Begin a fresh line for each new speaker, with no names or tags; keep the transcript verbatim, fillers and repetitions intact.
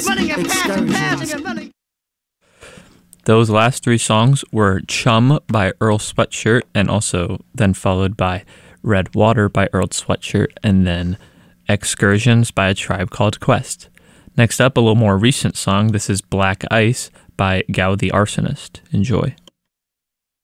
Excursions.
Those last three songs were Chum by Earl Sweatshirt, and also then followed by Red Water by Earl Sweatshirt, and then Excursions by A Tribe Called Quest. Next up, a little more recent song. This is Black Ice by Gow the Arsonist. Enjoy.